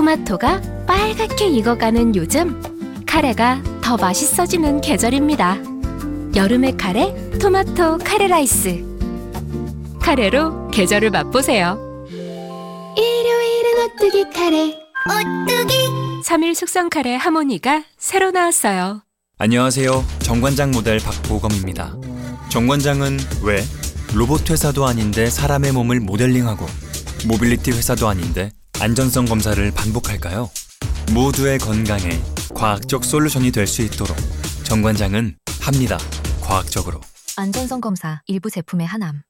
토마토가 빨갛게 익어가는 요즘, 카레가 더 맛있어지는 계절입니다. 여름의 카레, 토마토 카레 라이스. 카레로 계절을 맛보세요. 일요일은 오뚜기 카레. 오뚜기 3일 숙성 카레 하모니가 새로 나왔어요. 안녕하세요. 정관장 모델 박보검입니다. 정관장은 왜 로봇 회사도 아닌데 사람의 몸을 모델링하고 모빌리티 회사도 아닌데 안전성 검사를 반복할까요? 모두의 건강에 과학적 솔루션이 될 수 있도록 정관장은 합니다. 과학적으로. 안전성 검사 일부 제품의 하남.